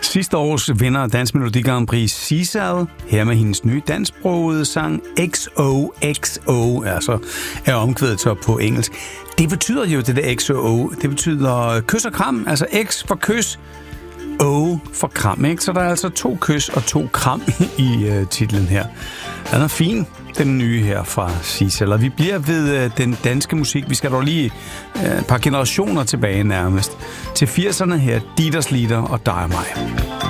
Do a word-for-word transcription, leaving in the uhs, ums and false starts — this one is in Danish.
Sidste års vinder af Dansk Melodi Grand Prix, Sissel, her med hendes nye dansksprogede sang X O X O, altså er omkvædet så på engelsk. Det betyder jo det der X O O, det betyder kys og kram, altså X for kys, O for kram, ikke? Så der er altså to kys og to kram i uh, titlen her. Den er fin, den nye her fra Sissel. Og vi bliver ved uh, den danske musik. Vi skal dog lige uh, et par generationer tilbage nærmest. Til firserne her, Dieters Lieder og Dig og mig.